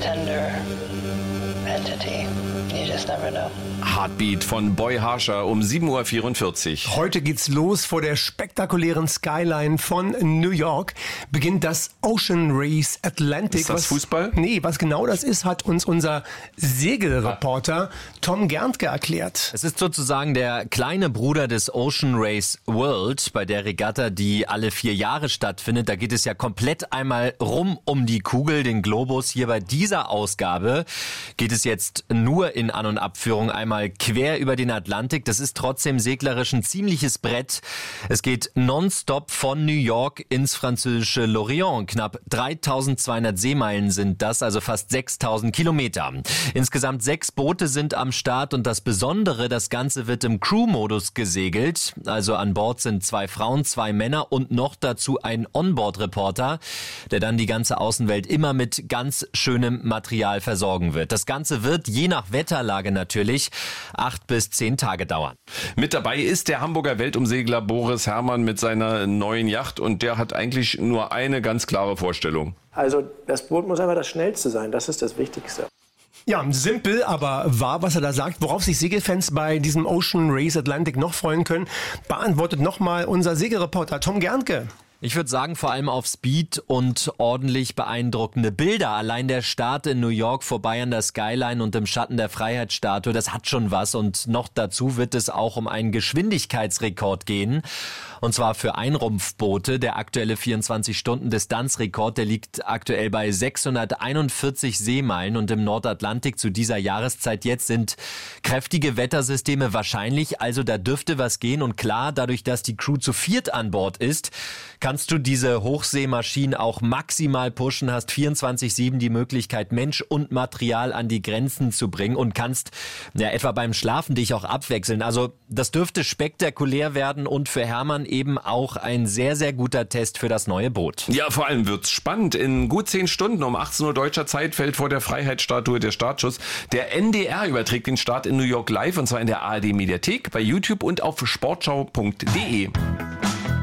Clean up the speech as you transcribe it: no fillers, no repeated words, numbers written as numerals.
tender entity. You just never know. Heartbeat von Boy Harsher um 7.44 Uhr. Heute geht's los. Vor der spektakulären Skyline von New York beginnt das Ocean Race Atlantic. Ist das Fußball? Nee, was genau das ist, hat uns unser Segelreporter Tom Gerntke erklärt. Es ist sozusagen der kleine Bruder des Ocean Race World, bei der Regatta, die alle 4 Jahre stattfindet. Da geht es ja komplett einmal rum um die Kugel, den Globus. Hier bei dieser Ausgabe geht es jetzt nur in An- und Abführung einmal quer über den Atlantik. Das ist trotzdem seglerisch ein ziemliches Brett. Es geht nonstop von New York ins französische Lorient. Knapp 3200 Seemeilen sind das, also fast 6000 Kilometer. Insgesamt 6 Boote sind am Start und das Besondere, das Ganze wird im Crew-Modus gesegelt. Also an Bord sind 2 Frauen, 2 Männer und noch dazu ein Onboard-Reporter, der dann die ganze Außenwelt immer mit ganz schönem Material versorgen wird. Das Ganze wird, je nach Wetterlage natürlich, 8 bis 10 Tage dauern. Mit dabei ist der Hamburger Weltumsegler Boris Herrmann mit seiner neuen Yacht und der hat eigentlich nur eine ganz klare Vorstellung. Also das Boot muss einfach das Schnellste sein, das ist das Wichtigste. Ja, simpel, aber wahr, was er da sagt. Worauf sich Segelfans bei diesem Ocean Race Atlantic noch freuen können, beantwortet nochmal unser Segelreporter Tom Gerntke. Ich würde sagen, vor allem auf Speed und ordentlich beeindruckende Bilder. Allein der Start in New York vorbei an der Skyline und im Schatten der Freiheitsstatue, das hat schon was. Und noch dazu wird es auch um einen Geschwindigkeitsrekord gehen. Und zwar für Einrumpfboote. Der aktuelle 24-Stunden-Distanzrekord, der liegt aktuell bei 641 Seemeilen. Und im Nordatlantik zu dieser Jahreszeit jetzt sind kräftige Wettersysteme wahrscheinlich. Also da dürfte was gehen. Und klar, dadurch, dass die Crew zu 4 an Bord ist, kannst du diese Hochseemaschinen auch maximal pushen, hast 24/7 die Möglichkeit, Mensch und Material an die Grenzen zu bringen und kannst ja etwa beim Schlafen dich auch abwechseln. Also das dürfte spektakulär werden und für Herrmann eben auch ein sehr, sehr guter Test für das neue Boot. Ja, vor allem wird's spannend. In gut 10 Stunden um 18 Uhr deutscher Zeit fällt vor der Freiheitsstatue der Startschuss. Der NDR überträgt den Start in New York live und zwar in der ARD Mediathek, bei YouTube und auf sportschau.de.